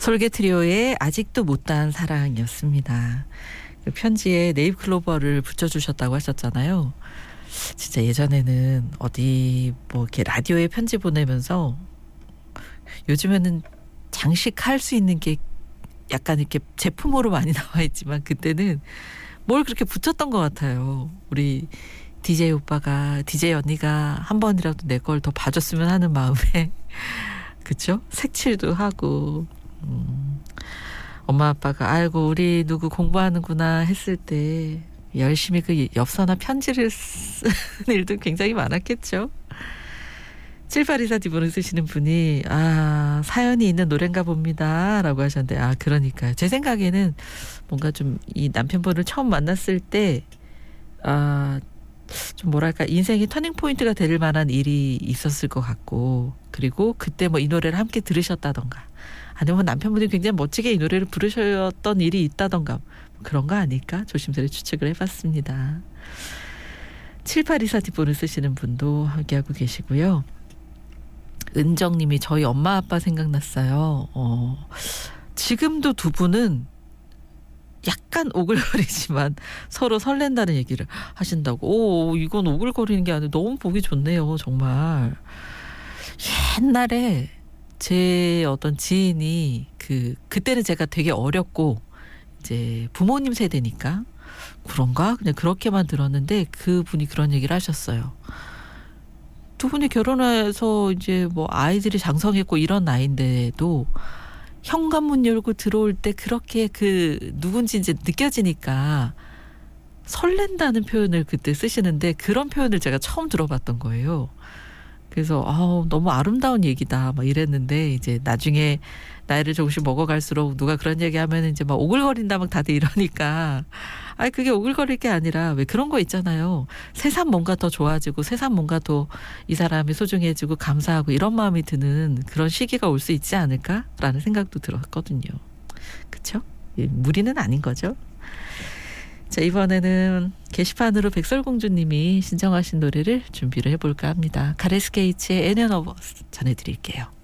솔개 트리오의 아직도 못다한 사랑이었습니다. 그 편지에 네잎클로버를 붙여주셨다고 하셨잖아요. 진짜 예전에는 어디 뭐 이렇게 라디오에 편지 보내면서 요즘에는 장식할 수 있는 게 약간 이렇게 제품으로 많이 나와 있지만 그때는 뭘 그렇게 붙였던 것 같아요. 우리 DJ 오빠가, DJ 언니가 한 번이라도 내 걸 더 봐줬으면 하는 마음에 그쵸? 색칠도 하고 엄마 아빠가 아이고 우리 누구 공부하는구나 했을 때 열심히 그 엽서나 편지를 쓰는 일도 굉장히 많았겠죠. 7824 디본을 쓰시는 분이 사연이 있는 노래인가 봅니다 라고 하셨는데 그러니까요. 제 생각에는 뭔가 좀 이 남편분을 처음 만났을 때 좀 뭐랄까 인생의 터닝포인트가 될 만한 일이 있었을 것 같고 그리고 그때 뭐 이 노래를 함께 들으셨다던가 아니면 남편분이 굉장히 멋지게 이 노래를 부르셨던 일이 있다던가 그런 거 아닐까 조심스레 추측을 해봤습니다. 7824 디본을 쓰시는 분도 함께하고 계시고요. 은정님이 저희 엄마 아빠 생각났어요. 지금도 두 분은 약간 오글거리지만 서로 설렌다는 얘기를 하신다고. 이건 오글거리는 게 아니라 너무 보기 좋네요. 정말. 옛날에 제 어떤 지인이 그때는 제가 되게 어렸고 이제 부모님 세대니까 그런가? 그냥 그렇게만 들었는데 그분이 그런 얘기를 하셨어요. 두 분이 결혼해서 이제 뭐 아이들이 장성했고 이런 나이인데도 현관문 열고 들어올 때 그렇게 누군지 이제 느껴지니까 설렌다는 표현을 그때 쓰시는데 그런 표현을 제가 처음 들어봤던 거예요. 그래서 너무 아름다운 얘기다 막 이랬는데 이제 나중에 나이를 조금씩 먹어갈수록 누가 그런 얘기하면 이제 막 오글거린다 막 다들 이러니까 그게 오글거릴 게 아니라 왜 그런 거 있잖아요. 새삼 뭔가 더 좋아지고 새삼 뭔가 더 이 사람이 소중해지고 감사하고 이런 마음이 드는 그런 시기가 올 수 있지 않을까라는 생각도 들었거든요. 그렇죠? 무리는 아닌 거죠. 자, 이번에는 게시판으로 백설공주님이 신청하신 노래를 준비를 해볼까 합니다. 가레스게이츠의 Any of Us 전해드릴게요.